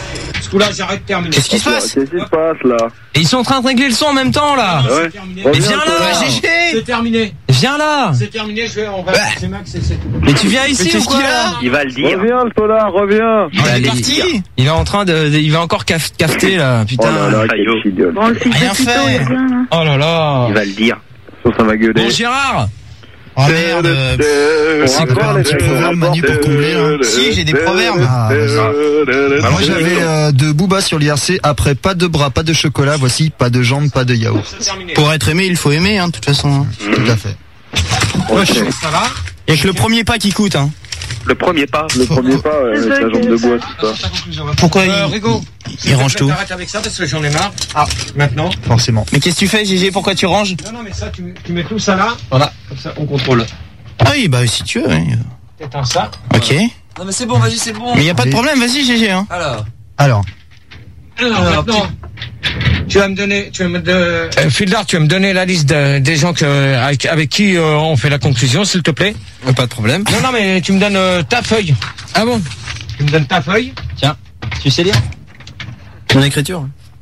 Ce coup-là, j'arrête, terminé. qu'est-ce qui se passe? Qu'est-ce qui se passe là? Et ils sont en train de régler le son en même temps là. C'est ouais. terminé. Mais Reviens, viens toi. là, C'est Gégé. terminé. Viens là. C'est terminé, je vais, on va, c'est Max, c'est c'est tout. Mais tu viens ici ou qu'est-ce quoi qu'il a Il va le dire. Reviens, le tolard, reviens. il, va il est aller- parti. il est en train de, de- il va encore caf- cafeter là, putain. Oh là là, Aïe, oh. quel idiot. Bon, le fils Rien de puto, fait. il est bien, là. Oh là là. Il va le dire. Ça va gueuler. Bon Gérard. Oh merde. Euh, C'est encore quoi un les petit mecs, proverbe, on Manu, pour rapporte, combler, là euh, Si, j'ai des euh, proverbes. Ah, euh, euh, Moi j'avais euh, de Booba sur l'I R C, après pas de bras, pas de chocolat, voici pas de jambes, pas de yaourt. C'est terminé. Pour être aimé, il faut aimer, hein, de toute façon. hein. Tout à fait. Ok. Ça va? Il y a que le premier pas qui coûte, hein. Le premier pas. Le premier pas ouais, avec la jambe de bois, tout ça. Pourquoi Euh, il... Rigo. il range tout? Arrête avec ça parce que j'en ai marre. Ah, maintenant. Forcément. Mais qu'est-ce que tu fais, Gégé? Pourquoi tu ranges? Non, non, mais ça, tu, tu mets tout ça là. Voilà. Comme ça, on contrôle. Ah oui, bah si tu veux. oui. Éteins ça. Ok. Non mais c'est bon, vas-y, c'est bon. Mais il y a pas de Et- problème, vas-y, Gégé. Hein. Alors. Alors, Alors, maintenant. Tu vas me donner, tu vas me de... euh, Fildar, tu vas me donner la liste de- des gens que, avec, avec qui euh, on fait la conclusion, s'il te plaît. Euh, Pas de problème. Non, non, mais tu me donnes euh, ta feuille. Ah bon? Tu me donnes ta feuille. Tiens, tu sais lire? Ton écriture.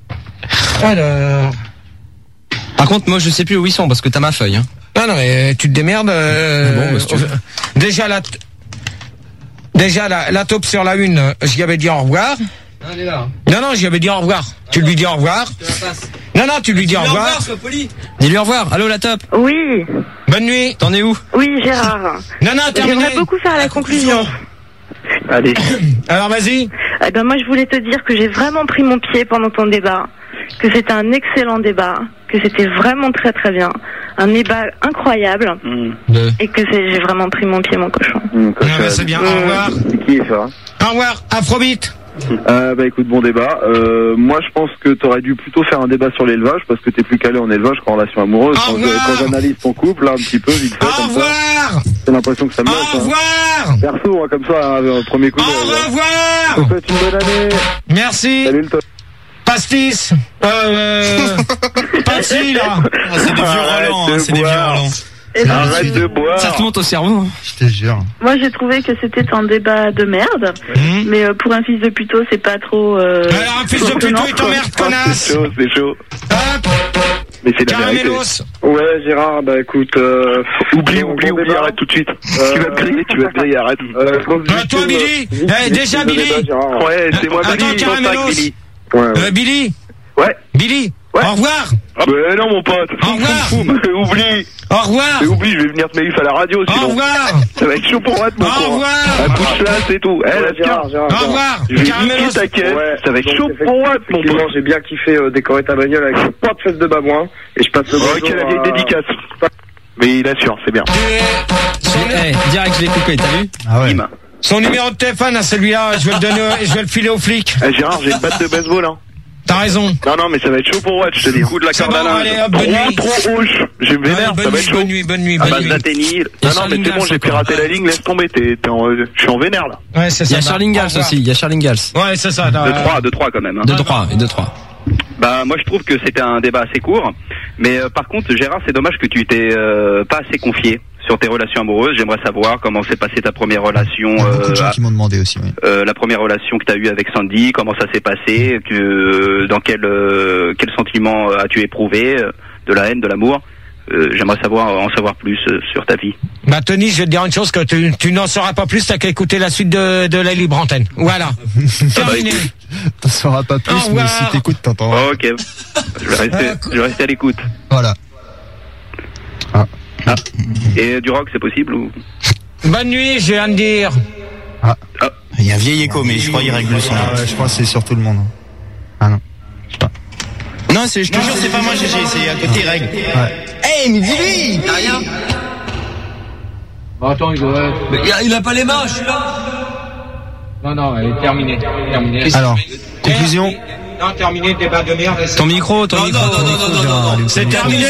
Alors. Par contre, moi je sais plus où ils sont parce que t'as ma feuille. Hein. Non, non, mais tu te démerdes. Euh, Ah bon, bah, si tu veux. Déjà, la, t- déjà, la, la taupe sur la une, euh, j'y avais dit au revoir. Elle est là. Non, non, j'y avais dit au revoir. Tu lui dis au revoir. Non, non, tu lui dis au revoir. sois poli. Dis-lui au revoir. Allô, La Top. Oui, Bonne nuit. T'en es où? oui, Gérard. Non, non, terminé. J'aimerais beaucoup faire la conclusion. Allez. Alors, vas-y. Eh ben, moi, je voulais te dire que j'ai vraiment pris mon pied pendant ton débat, que c'était un excellent débat, que c'était vraiment très très bien, un débat incroyable, Mmh. et que c'est- j'ai vraiment pris mon pied, mon cochon. Hum, Non, mais c'est bien. Au revoir. C'est qui ça? Au revoir. Afrobeat. Euh, bah écoute, bon débat. Euh, moi je pense que t'aurais dû plutôt faire un débat sur l'élevage parce que t'es plus calé en élevage qu'en relation amoureuse. Au Quand, je- revoir. quand j'analyse ton couple, là, un petit peu, vite fait, Au comme ça, revoir. j'ai l'impression que ça me laisse. Au Hein. revoir. Perso, hein, comme ça, hein, au premier coup. Au d'œil, hein. Je te revoir. souhaite une bonne année. Merci. Salut le top. Pastis. Euh, euh, Patsy, là. Ah, c'est des vieux Arrête relents, de hein, c'est des vieux boire. relents. Eh ben, Arrête de boire. Ça te monte au cerveau. hein. je te jure. moi, j'ai trouvé que c'était un débat de merde, Hum. mais euh, pour un fils de puto, c'est pas trop... Euh, Alors, un fils de surprenant, puto, il t'emmerde, Ah, connasse. c'est chaud, c'est chaud. Hop. Mais c'est la vérité. Caramelos. Ouais, Gérard, bah écoute, euh, Oublie, bon, oublie, bon oublie, débat. arrête tout de suite. Euh, Tu vas te griller, tu vas te griller, arrête. Euh, je pense Bah, juste toi, que- Billy. juste- Eh, juste déjà, le Billy. débat, Gérard. Ouais, c'est moi, Attends, Billy, ton Caramelos. sac, Billy. Ouais, ouais. Euh, Billy. Ouais. Billy. Ouais. Au revoir. Ah bah non, mon pote. Au revoir. Oublie. Au revoir. Mais oublie, je vais venir te mettre à la radio, Au sinon. revoir. Ça va être chaud pour moi de mon Au con. revoir. Un coup de chasse et tout. Eh, Ouais, la Gérard, Gérard, Au Gérard. revoir. Je vais niquer Caramelos. ta caisse. Ouais, Ça va être donc, chaud pour moi, mon effectivement, pote. j'ai bien kiffé euh, décorer ta bagnole avec ce porte fesses de babouin et je passe le Ok, bonjour la vieille à- dédicace. Mais il assure, c'est bien. Eh, direct, je l'ai coupé, t'as vu? Ah ouais. Bim. Son numéro de téléphone à celui-là, je vais le donner, je vais le filer au flic. Eh, Gérard, j'ai une batte de baseball, hein. T'as raison. Non, non, mais ça va être chaud pour Watch, je te dis. Coup de la C'est corde bon, à linge. allez, hop, bonne Trop, nuit. trop rouge. Je me vénère, Bonne ça va nuit, être chaud. bonne nuit, bonne nuit, Ah bonne bah, nuit. Zateni. Et Non, non, mais Charlie c'est bon, Gals j'ai piraté la ligne, laisse tomber, t'es, t'es en, je suis en vénère, là. Ouais, c'est Il y ça. a Charlie Gals aussi, il y a Charlie Gals. Ouais, c'est ça. De trois, de trois quand même. Hein. De trois, et de trois. Bah moi je trouve que c'était un débat assez court, mais euh, par contre Gérard, c'est dommage que tu t'es euh, pas assez confié sur tes relations amoureuses. J'aimerais savoir comment s'est passée ta première relation, Il y a beaucoup de euh, gens qui m'ont demandé aussi, oui. euh, la première relation que tu as eue avec Sandy, comment ça s'est passé, que euh, dans quel euh, quel sentiment euh, as-tu éprouvé, euh, de la haine, de l'amour. Euh, J'aimerais savoir en savoir plus euh, sur ta vie. Bah Tony, je vais te dire une chose, que tu, tu n'en sauras pas plus, t'as qu'à écouter la suite de, de la libre antenne. Voilà. Terminé. T'en sauras pas plus, Au mais revoir. si t'écoutes, t'entends. Oh, ok, je vais rester, je vais rester à l'écoute. Voilà. Ah. Et du rock, c'est possible ou Bonne nuit, j'ai à me dire. Ah. Ah. Il y a un vieil écho, mais je crois qu'il règle le son. Ah ouais, je crois que c'est sur tout le monde. Ah non. Je sais pas. Non, c'est, je te jure, c'est pas moi, G G, c'est à côté, il règle. Ouais. Hey, mais dis-lui! T'as rien? Bon, attends, il doit... Mais il a, il a pas les mains, je suis là. Non, non, elle est terminée. terminée. Alors, conclusion. Non, terminé, débat de merde. Ton micro, ton Non, micro. non, non, non, non, non, non. C'est terminé.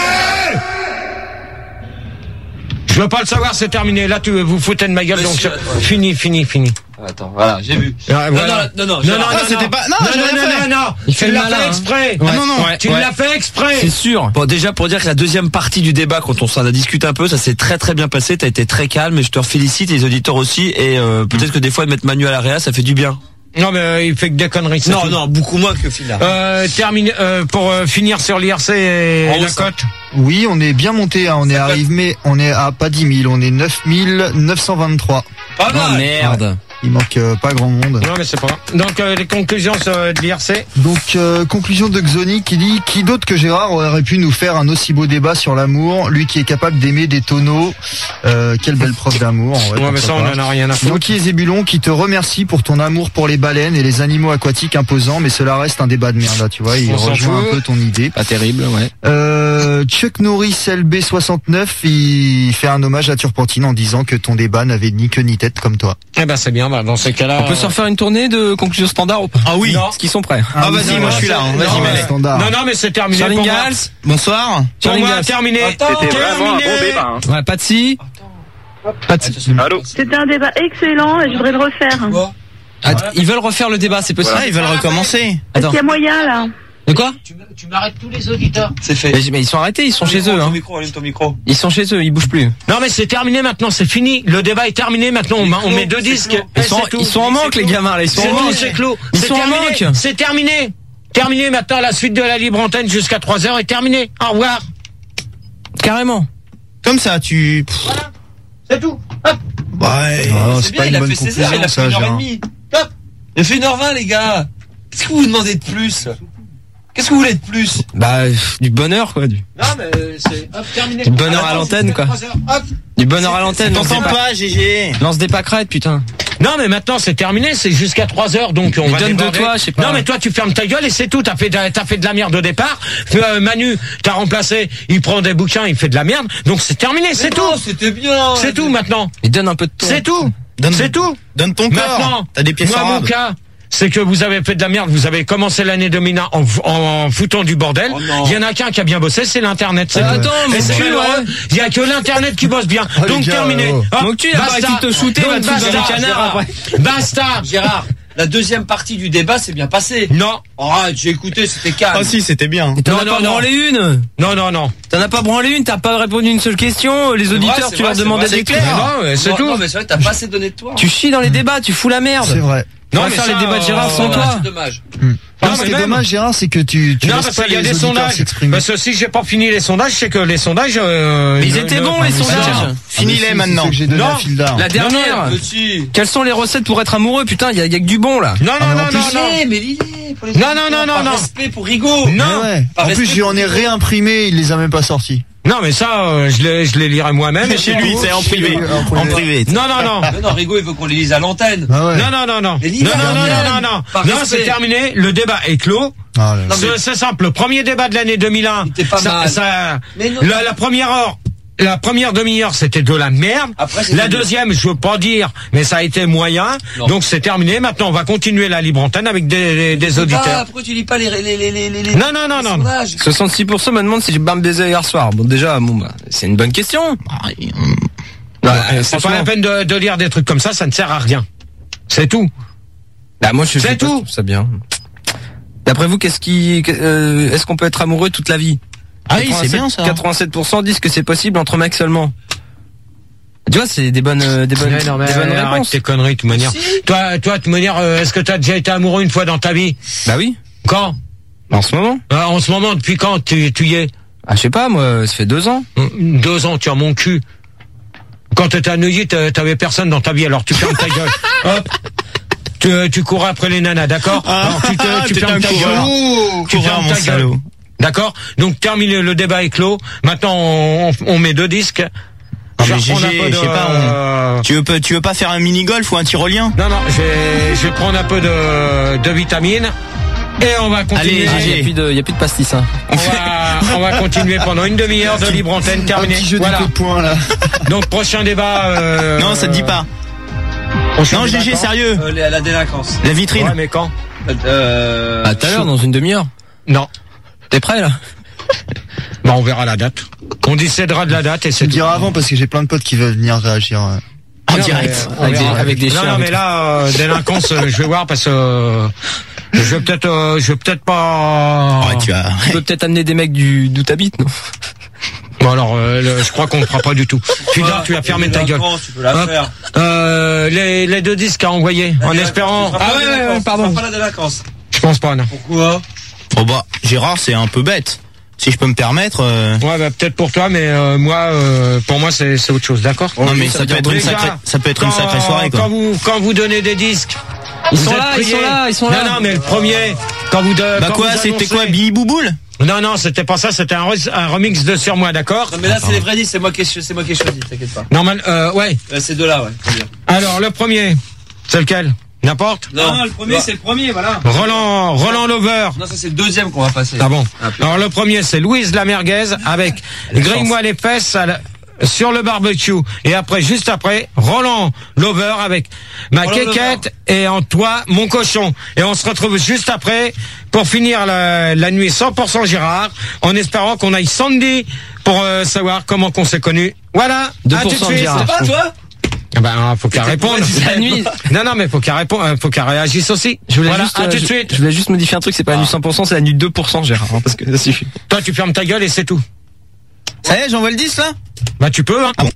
Je veux pas le savoir, c'est terminé. Là, tu vous foutez de ma gueule, donc Monsieur, je- fini, fini, fini. Attends, voilà, j'ai vu. Ah, Non, voilà. non, non, non, non, Gérard. non, Ah, c'était non. pas- non, non, je non, l'ai non, fait. non, non. Il fait Tu le l'as malin, fait hein. exprès. Ah, non, non. Ouais, Tu ouais. l'as fait exprès. C'est sûr. Bon, déjà pour dire que la deuxième partie du débat, quand on s'en a discuté un peu, ça s'est très très bien passé. T'as été très calme et je te félicite, et les auditeurs aussi. Et euh, peut-être que des fois de mettre Manu à la réa, ça fait du bien. Non, mais euh, il fait que des conneries. c'est Non, tout. non, beaucoup moins que Phil. Euh, terminé, euh, pour euh, finir sur l'I R C et En haut, la ça. cote. Oui, on est bien monté, hein, on est arrivé, mais on est à pas dix mille, on est neuf mille neuf cent vingt-trois. Pas Oh mal. merde. Il manque euh, pas grand monde. Non, mais c'est pas grave. Donc, euh, les conclusions sur, euh, de l'I R C. Donc, euh, conclusion de Xoni qui dit « Qui d'autre que Gérard aurait pu nous faire un aussi beau débat sur l'amour, lui qui est capable d'aimer des tonneaux euh, Quelle belle preuve d'amour. en vrai, Ouais, mais ça, pourquoi on pas. en a rien à foutre. Doki et Zébulon qui te remercie pour ton amour pour les baleines et les animaux aquatiques imposants, mais cela reste un débat de merde, là, tu vois, il On s'en rejoint fout. un peu ton idée. Pas terrible, ouais. Euh, Chuck Norris L B soixante-neuf, il fait un hommage à Turpentine en disant que ton débat n'avait ni queue ni tête comme toi. Eh ben, c'est bien, bah, dans ces cas-là. On peut se refaire une tournée de conclusion standard ou pas? Ah oui. Est-ce qu'ils sont prêts? Ah, vas-y, moi je suis là, hein. Vas-y, Non, Malek. Standard. Non, non, mais c'est terminé. Charlie pour moi. Gals. Bonsoir. Pour Charlie moi, Gals. terminé. Attends. C'était vraiment un Terminé. bon débat. Hein. Ouais, pas de si. Pas de si. Allô. C'était un débat excellent et je voudrais le refaire. Ah, ils veulent refaire le débat, c'est possible. Ah, ils veulent recommencer. Est-ce Attends. qu'il y a moyen là? De quoi? Tu m'arrêtes tous les auditeurs. C'est fait. Mais, mais ils sont arrêtés, ils sont chez eux, Ton hein. micro, allume ton micro. Ils sont chez eux, ils bougent plus. Non, mais c'est terminé maintenant, c'est fini. Le débat est terminé maintenant. On, on met deux disques. Ils Et sont, c'est tout. ils sont en manque, les gamins, là. Ils sont C'est en tout, manque. c'est clos. Ils C'est sont en terminé. manque. C'est terminé. Terminé maintenant, la suite de la libre antenne jusqu'à trois heures est terminée. Au revoir. Carrément. Comme ça, tu... C'est tout. Hop. Ouais. Oh, C'est bien, il a fait ses heures, il a fait une heure et demie. Top. Il a fait une heure vingt, les gars. Qu'est-ce que vous demandez de plus? Qu'est-ce que vous voulez de plus? Bah, pff, du bonheur, quoi. Du, Non, mais c'est hop, terminé. du bonheur à l'antenne, quoi. Hop. Du bonheur à l'antenne. Lance des T'entends pa- pas, G G. Lance des pâquerettes, putain. Non, mais maintenant c'est terminé, c'est jusqu'à trois heures, donc on Mais va donne de déborder. toi, je sais pas. Non, mais toi tu fermes ta gueule et c'est tout. T'as fait, de- t'as fait de la merde au départ. Euh, Manu, t'as remplacé. Il prend des bouquins, il fait de la merde. Donc c'est terminé, c'est tout. Non, c'était bien. C'est tout maintenant. Et donne un peu de temps. C'est tout. Donne- C'est tout. Donne ton corps. Maintenant, T'as des pièces moi, en mon rab. cas, c'est que vous avez fait de la merde. Vous avez commencé l'année deux mille un en, f- en foutant du bordel. Oh non. Il y en a qu'un qui a bien bossé, c'est l'internet. C'est Ah, tout. attends, Et mon c'est cul, malheureux. ouais. Il y a que l'internet qui bosse bien. les Donc gars, terminé. oh. Hop, Mon cul, il a pas basta. arrêté de te shooter, Donc, va te foutre dans basta. les canards, après. Basta. Gérard, la deuxième partie du débat s'est bien passée. Non. Arrête, j'ai écouté, c'était calme. Ah si, c'était bien. T'en Non, as non, pas non. branlé une. Non, non, non. T'en as pas branlé une, t'as pas répondu une seule question. Les vrai, auditeurs, c'est tu vrai, leur c'est demandais vrai, des c'est clés. clair. Non, mais c'est Non, tout. non, mais c'est vrai, t'as pas assez donné de toi. Tu chies dans les débats, tu fous la C'est merde. vrai. On Non, va mais faire ça, les débats de Gérard euh, sans toi. C'est dommage. Non, Non, ce mais qui est même- dommage, Gérard, c'est que tu, tu non, laisses parce pas qu'il y a les des auditeurs sondages. s'exprimer. Parce que si j'ai pas fini les sondages, c'est que les sondages. Euh, Mais ils ne- étaient ne- bons, les ne- sondages. Ah, mais Finis-les si, c'est maintenant. ceux que j'ai donné Non. à Fildar. La dernière. Petit. Quelles sont les recettes pour être amoureux? Putain, il y, a- y a que du bon là. Non, Ah, non, mais en non, plus, non, non. Eh, mais l'idée pour les Non, auditeurs, non, non, non, par non. respect pour Rigaud. Non. Mais ouais. Par En plus, respect j'en ai pour Rigaud. réimprimé, il les a même pas sortis. Non, mais ça, euh, je les, je les lirai moi-même. Mais chez lui, c'est en privé. En En privé. Non, non, non. Mais non, Rigaud, il veut qu'on les lise à l'antenne. Ah ouais. Non, non, non, non. Les Non, livres, non, non, dernière. non, non, non. Par Non, respect. c'est terminé. Le débat est clos. Ah, là, là. Non, mais- C'est c'est simple. Le premier débat de l'année deux mille un. Il était pas ça, mal. ça- Mais non. la, la première heure. La première demi-heure, c'était de la merde. Après, c'est la mieux. deuxième, je veux pas dire, mais ça a été moyen. Non. Donc c'est terminé. Maintenant, on va continuer la libre antenne avec des, des, des Ah, auditeurs. pourquoi tu lis pas les, les, les, les, les, les Non, non, non, les non. sondages soixante-six pour cent me demandent si j'ai bien baisé hier soir. Bon, déjà, bon, bah, c'est une bonne question. Bah, Euh, c'est pas franchement. la peine de, de lire des trucs comme ça, ça ne sert à rien. C'est tout. Bah, moi, je C'est sais pas, tout. je trouve ça bien. D'après vous, qu'est-ce qui, que- euh, est-ce qu'on peut être amoureux toute la vie? Ah oui, c'est bien ça. quatre-vingt-sept pour cent disent que c'est possible entre mecs seulement. Tu vois, c'est des bonnes, euh, des bonnes, Ouais, non, mais des bonnes arrête réponses. tes conneries, de toute manière. Si. Toi, toi, de toute manière, euh, est-ce que tu as déjà été amoureux une fois dans ta vie? Bah oui. Quand? En ce moment. Euh, En ce moment, depuis quand tu, tu y es? Ah, je sais pas, moi, ça fait deux ans. Hum, Deux ans, tu as mon cul. Quand t'étais à Neuilly, t'a- t'avais personne dans ta vie, alors tu fermes ta gueule. Hop. Tu, tu cours après les nanas, d'accord? Alors tu, te, tu t'es fermes un ta coureur. gueule. Tu Coureur, fermes mon ta gueule. salaud. D'accord? Donc terminé, le débat est clos. Maintenant, on, on met deux disques. Non, Je mais vais reprendre G G, un peu de- je sais pas, euh, Tu veux pas, tu veux pas faire un mini golf ou un tyrolien? Non, non, je vais, je vais prendre un peu de, de vitamines. Et on va continuer. Allez, Ah, G G. y a plus de, y a plus de pastis, hein. On va, on va continuer pendant une demi-heure de libre antenne Un terminé. petit jeu Voilà. de coups de poing, là. Donc prochain débat. Euh, Non, ça te dit pas. prochain Non, débat G G, quand sérieux. euh, la, la délinquance. La vitrine. Ouais, mais quand? Euh, À tout à l'heure, dans une demi-heure. Non. T'es prêt, là? Bah on verra la date. On décidera de la date et Je c'est le tout. dirai avant parce que j'ai plein de potes qui veulent venir réagir. euh. En Non, direct. mais, euh, on Avec des- verra. avec des non, chiens, Non, mais avec là, euh, délinquance, euh, je vais voir parce que euh, je vais peut-être, euh, je vais peut-être pas. Ouais, tu as. Tu peux peut-être amener des mecs du, d'où t'habites, non? Bon alors, euh, le- je crois qu'on ne fera pas du tout. Tu Ouais, dois, tu vas fermer ta gueule. délinquance, Tu peux la Hop. faire. Euh, les, les deux disques à envoyer, en espérant. Tu feras pas Ah la ouais, ouais, délinquance, ouais, pardon. tu feras pas la délinquance. Je pense pas, non. Pourquoi? Oh bah, Gérard, c'est un peu bête. Si je peux me permettre. euh, Ouais, bah peut-être pour toi, mais euh, moi, euh, pour moi, c'est c'est autre chose, d'accord? Non, mais ça peut être une Déjà, sacrée, ça peut être une quand- sacrée soirée, quoi. Quand vous, quand vous donnez des disques, Ils vous sont êtes là, ils priés. sont là, ils sont là. Non, non, mais le premier, quand vous de, Bah quand quoi, vous c'était annoncez- quoi, Billy Bouboule? Non, non, c'était pas ça, c'était un, re- un remix de Sur moi, d'accord? Non, mais là, c'est les vrais disques, c'est moi qui ai, c'est moi qui ai choisi, t'inquiète pas. Normal, euh, ouais. Euh, Ces deux-là, ouais. faut dire. Alors, le premier, c'est lequel? N'importe? Non, non, le premier, c'est le premier, voilà. Roland, Roland Lover. Non, ça, c'est le deuxième qu'on va passer. Ah bon? Ah, putain. Alors, le premier, c'est Louise la merguez avec Grille-moi les fesses à la- sur le barbecue. Et après, juste après, Roland Lover avec ma Roland quéquette et en toi, mon cochon. Et on se retrouve juste après pour finir la, la nuit cent pour cent Gérard, en espérant qu'on aille Sandy pour euh, savoir comment qu'on s'est connus. Voilà. deux à pour tout de cent suite. Gérard. C'est pas toi? Ah ben, faut qu'elle réponde. La nuit. Non, non, mais faut qu'elle réponde, euh, faut qu'elle réagisse aussi. Je voulais voilà, juste, à euh, tout de je- suite. Je voulais juste modifier un truc, c'est pas la nuit cent pour cent, c'est la nuit deux pour cent, Gérard, hein, parce que ça suffit. Toi, tu fermes ta gueule et c'est tout. Ça y est, j'envoie le dix, là? Bah, tu peux, hein. Ah bon.